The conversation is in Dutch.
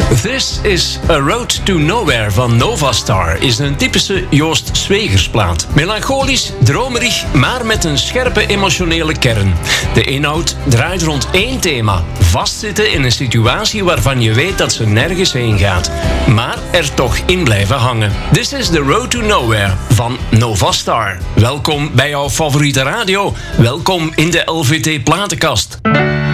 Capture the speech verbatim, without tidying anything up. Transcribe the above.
This is A Road to Nowhere van Novastar is een typische Joost Zwegersplaat. Melancholisch, dromerig, maar met een scherpe emotionele kern. De inhoud draait rond één thema. Vastzitten in een situatie waarvan je weet dat ze nergens heen gaat. Maar er toch in blijven hangen. This is The Road to Nowhere van Novastar. Welkom bij jouw favoriete radio. Welkom in de L V T Platenkast.